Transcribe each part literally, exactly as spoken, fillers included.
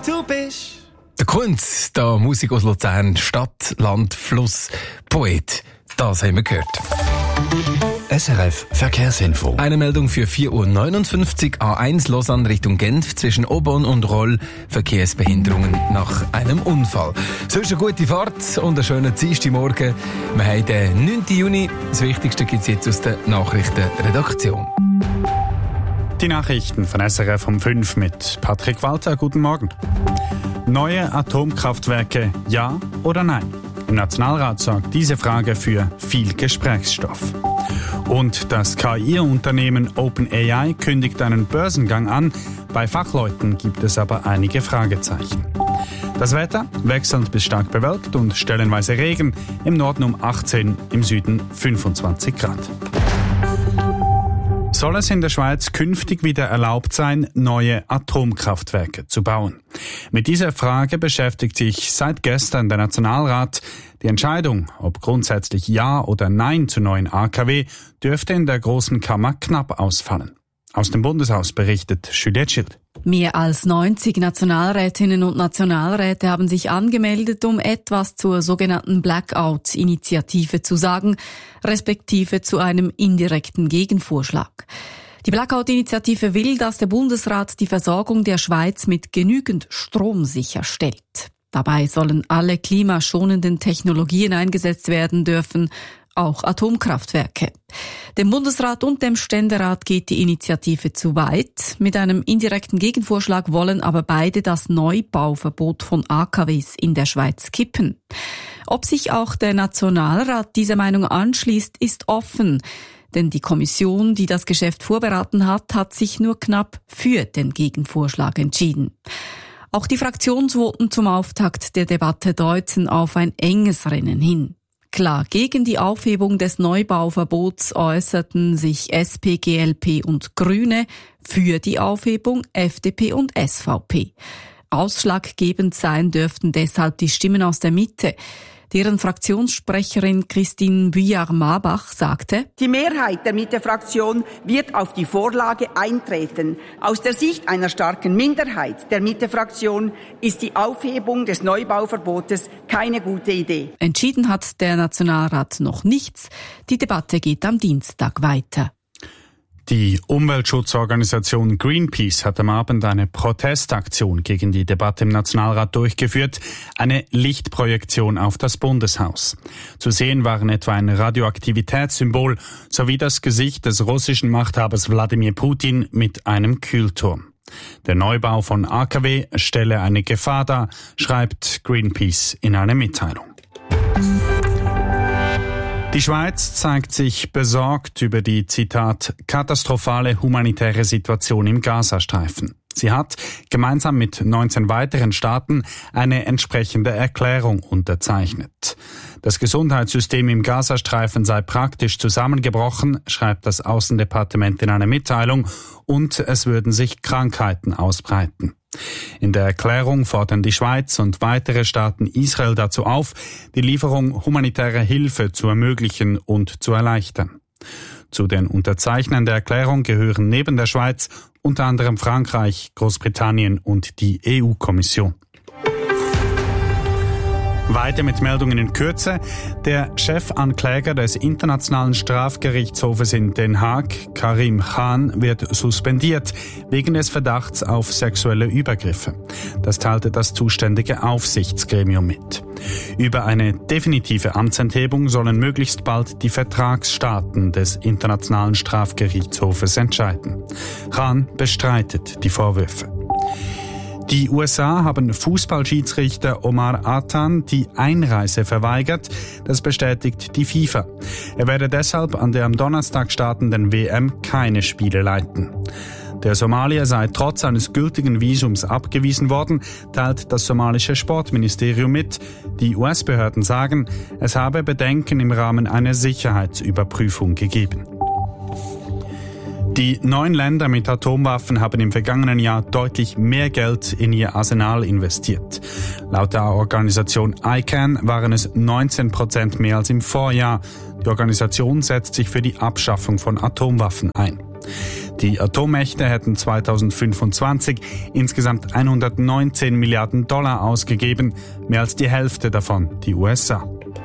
du bist. Der Kunz, da Musik aus Luzern, Stadt, Land, Fluss, Poet. Das haben wir gehört. S R F Verkehrsinfo. Eine Meldung für vier Uhr neunundfünfzig, A eins Lausanne Richtung Genf, zwischen Obon und Roll, Verkehrsbehinderungen nach einem Unfall. Sonst eine gute Fahrt und einen schönen Dienstagmorgen. Wir haben den neunten Juni. Das Wichtigste gibt es jetzt aus der Nachrichtenredaktion. Die Nachrichten von S R F um fünf mit Patrick Walter. Guten Morgen. Neue Atomkraftwerke, ja oder nein? Im Nationalrat sorgt diese Frage für viel Gesprächsstoff. Und das K I-Unternehmen OpenAI kündigt einen Börsengang an. Bei Fachleuten gibt es aber einige Fragezeichen. Das Wetter wechselnd bis stark bewölkt und stellenweise Regen. Im Norden um achtzehn, im Süden fünfundzwanzig Grad. Soll es in der Schweiz künftig wieder erlaubt sein, neue Atomkraftwerke zu bauen? Mit dieser Frage beschäftigt sich seit gestern der Nationalrat. Die Entscheidung, ob grundsätzlich Ja oder Nein zu neuen A K W, dürfte in der Grossen Kammer knapp ausfallen. Aus dem Bundeshaus berichtet Juliette Schild. Mehr als neunzig Nationalrätinnen und Nationalräte haben sich angemeldet, um etwas zur sogenannten Blackout-Initiative zu sagen, respektive zu einem indirekten Gegenvorschlag. Die Blackout-Initiative will, dass der Bundesrat die Versorgung der Schweiz mit genügend Strom sicherstellt. Dabei sollen alle klimaschonenden Technologien eingesetzt werden dürfen, auch Atomkraftwerke. Dem Bundesrat und dem Ständerat geht die Initiative zu weit. Mit einem indirekten Gegenvorschlag wollen aber beide das Neubauverbot von A K Ws in der Schweiz kippen. Ob sich auch der Nationalrat dieser Meinung anschließt, ist offen. Denn die Kommission, die das Geschäft vorberaten hat, hat sich nur knapp für den Gegenvorschlag entschieden. Auch die Fraktionsvoten zum Auftakt der Debatte deuten auf ein enges Rennen hin. Klar, gegen die Aufhebung des Neubauverbots äußerten sich S P, G L P und Grüne, für die Aufhebung F D P und S V P. Ausschlaggebend sein dürften deshalb die Stimmen aus der Mitte. Deren Fraktionssprecherin Christine Vuillard-Marbach sagte: Die Mehrheit der Mitte-Fraktion wird auf die Vorlage eintreten. Aus der Sicht einer starken Minderheit der Mitte-Fraktion ist die Aufhebung des Neubauverbotes keine gute Idee. Entschieden hat der Nationalrat noch nichts. Die Debatte geht am Dienstag weiter. Die Umweltschutzorganisation Greenpeace hat am Abend eine Protestaktion gegen die Debatte im Nationalrat durchgeführt, eine Lichtprojektion auf das Bundeshaus. Zu sehen waren etwa ein Radioaktivitätssymbol sowie das Gesicht des russischen Machthabers Wladimir Putin mit einem Kühlturm. Der Neubau von A K W stelle eine Gefahr dar, schreibt Greenpeace in einer Mitteilung. Die Schweiz zeigt sich besorgt über die, Zitat, katastrophale humanitäre Situation im Gazastreifen. Sie hat gemeinsam mit neunzehn weiteren Staaten eine entsprechende Erklärung unterzeichnet. Das Gesundheitssystem im Gazastreifen sei praktisch zusammengebrochen, schreibt das Außendepartement in einer Mitteilung, und es würden sich Krankheiten ausbreiten. In der Erklärung fordern die Schweiz und weitere Staaten Israel dazu auf, die Lieferung humanitärer Hilfe zu ermöglichen und zu erleichtern. Zu den Unterzeichnern der Erklärung gehören neben der Schweiz unter anderem Frankreich, Großbritannien und die E U-Kommission. Weiter mit Meldungen in Kürze. Der Chefankläger des Internationalen Strafgerichtshofes in Den Haag, Karim Khan, wird suspendiert wegen des Verdachts auf sexuelle Übergriffe. Das teilte das zuständige Aufsichtsgremium mit. Über eine definitive Amtsenthebung sollen möglichst bald die Vertragsstaaten des Internationalen Strafgerichtshofes entscheiden. Khan bestreitet die Vorwürfe. Die U S A haben Fußballschiedsrichter Omar Atan die Einreise verweigert. Das bestätigt die FIFA. Er werde deshalb an der am Donnerstag startenden W M keine Spiele leiten. Der Somalier sei trotz eines gültigen Visums abgewiesen worden, teilt das somalische Sportministerium mit. Die U S-Behörden sagen, es habe Bedenken im Rahmen einer Sicherheitsüberprüfung gegeben. Die neun Länder mit Atomwaffen haben im vergangenen Jahr deutlich mehr Geld in ihr Arsenal investiert. Laut der Organisation I C A N waren es neunzehn Prozent mehr als im Vorjahr. Die Organisation setzt sich für die Abschaffung von Atomwaffen ein. Die Atommächte hätten zweitausendfünfundzwanzig insgesamt hundertneunzehn Milliarden Dollar ausgegeben, mehr als die Hälfte davon die U S A.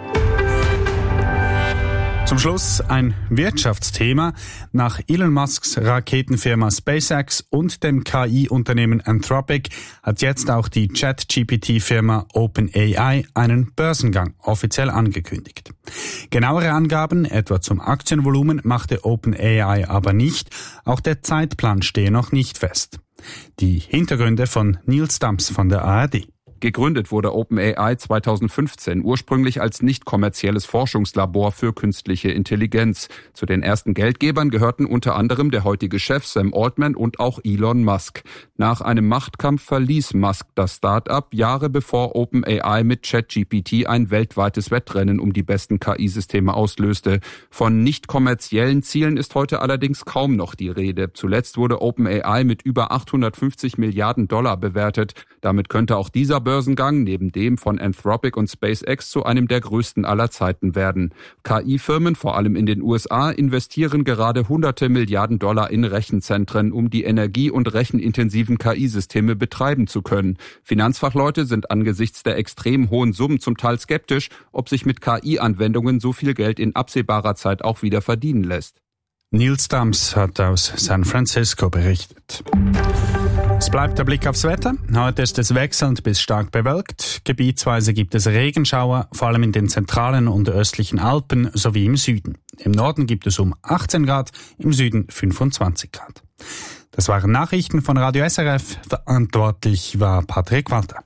Zum Schluss ein Wirtschaftsthema. Nach Elon Musks Raketenfirma SpaceX und dem K I-Unternehmen Anthropic hat jetzt auch die Chat-G P T-Firma OpenAI einen Börsengang offiziell angekündigt. Genauere Angaben, etwa zum Aktienvolumen, machte OpenAI aber nicht. Auch der Zeitplan stehe noch nicht fest. Die Hintergründe von Nils Dams von der A R D. Gegründet wurde OpenAI zweitausendfünfzehn, ursprünglich als nicht kommerzielles Forschungslabor für künstliche Intelligenz. Zu den ersten Geldgebern gehörten unter anderem der heutige Chef Sam Altman und auch Elon Musk. Nach einem Machtkampf verließ Musk das Start-up, Jahre bevor OpenAI mit ChatGPT ein weltweites Wettrennen um die besten K I-Systeme auslöste. Von nicht kommerziellen Zielen ist heute allerdings kaum noch die Rede. Zuletzt wurde OpenAI mit über achthundertfünfzig Milliarden Dollar bewertet. Damit könnte auch dieser Börsengang neben dem von Anthropic und SpaceX zu einem der größten aller Zeiten werden. K I-Firmen, vor allem in den U S A, investieren gerade hunderte Milliarden Dollar in Rechenzentren, um die energie- und rechenintensiven K I-Systeme betreiben zu können. Finanzfachleute sind angesichts der extrem hohen Summen zum Teil skeptisch, ob sich mit K I-Anwendungen so viel Geld in absehbarer Zeit auch wieder verdienen lässt. Nils Dams hat aus San Francisco berichtet. Es bleibt der Blick aufs Wetter. Heute ist es wechselnd bis stark bewölkt. Gebietsweise gibt es Regenschauer, vor allem in den zentralen und östlichen Alpen sowie im Süden. Im Norden gibt es um achtzehn Grad, im Süden fünfundzwanzig Grad. Das waren Nachrichten von Radio S R F. Verantwortlich war Patrick Walter.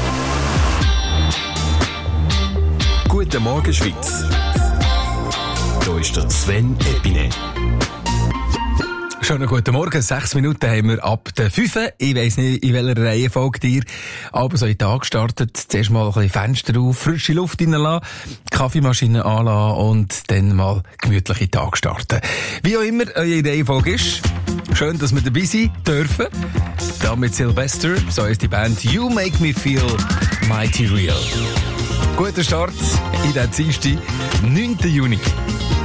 Guten Morgen, Schweiz. Hier ist der Sven Epine. Schönen guten Morgen. Sechs Minuten haben wir ab der fünf. Ich weiss nicht, in welcher Reihenfolge dir aber so in den Tag startet. Zuerst mal ein bisschen Fenster auf, frische Luft reinlassen, Kaffeemaschine anlassen und dann mal gemütlich in den Tag starten. Wie auch immer eure Reihenfolge ist, schön, dass wir dabei sein dürfen. Da mit Sylvester, so ist die Band You Make Me Feel Mighty Real. Guter Start in den Dienstag, neunten Juni.